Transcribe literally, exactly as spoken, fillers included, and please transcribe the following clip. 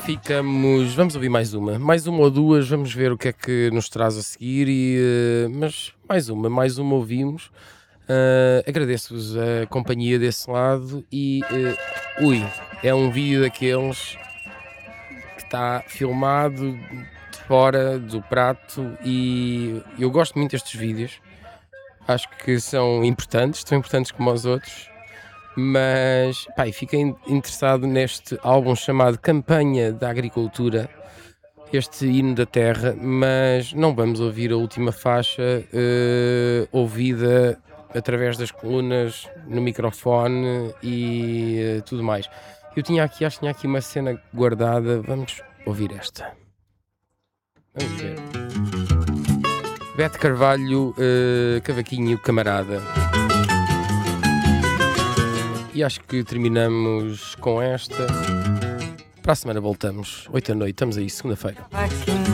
ficamos. Vamos ouvir mais uma. Mais uma ou duas, vamos ver o que é que nos traz a seguir. E, eh, mas mais uma, mais uma ouvimos. Eh, agradeço-vos a companhia desse lado. E eh, ui, é um vídeo daqueles que está filmado de fora do prato. E eu gosto muito destes vídeos. Acho que são importantes, tão importantes como os outros. Mas pá, e fiquei interessado neste álbum chamado Campanha da Agricultura, este hino da terra, mas não vamos ouvir a última faixa eh, ouvida através das colunas, no microfone e eh, tudo mais. Eu tinha aqui, acho que tinha aqui uma cena guardada, vamos ouvir esta. Vamos ver. Beto Carvalho, eh, Cavaquinho Camarada. E acho que terminamos com esta. Para a semana voltamos, oito da noite, estamos aí, segunda-feira.